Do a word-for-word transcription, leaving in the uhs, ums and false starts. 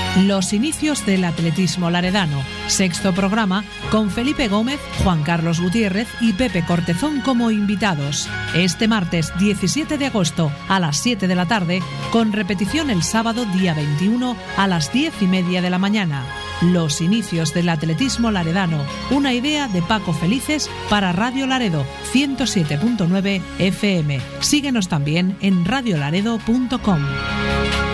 Los inicios del atletismo laredano. Sexto programa con Felipe Gómez, Juan Carlos Gutiérrez y Pepe Cortezón como invitados. Este martes diecisiete de agosto a las siete de la tarde, con repetición el sábado día veintiuno a las diez y media de la mañana. Los inicios del atletismo laredano. Una idea de Paco Felices para Radio Laredo ciento siete punto nueve F M. Síguenos también en radio laredo punto com.